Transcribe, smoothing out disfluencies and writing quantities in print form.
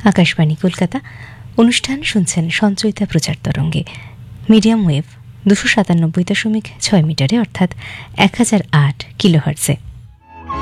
আকাশবাণী কলকাতা। অনুষ্ঠান শুনছেন সঞ্চয়িতা প্রচার তরঙ্গে, মিডিয়াম ওয়েভ 297.6 মিটারে, অর্থাৎ 1008 কিলোহার্টজে।